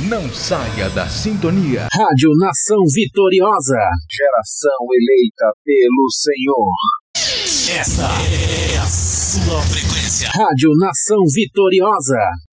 Não saia da sintonia. Rádio Nação Vitoriosa. Geração eleita pelo Senhor. Esta é a sua frequência. Rádio Nação Vitoriosa.